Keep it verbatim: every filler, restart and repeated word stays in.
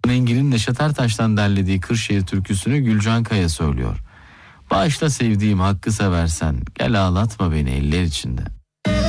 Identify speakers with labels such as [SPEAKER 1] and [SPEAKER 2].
[SPEAKER 1] Orhan Engin'in Neşet Ertaş'tan derlediği Kırşehir türküsünü Gülcan Kaya söylüyor. Bağışla sevdiğim hakkı seversen, gel ağlatma beni eller içinde.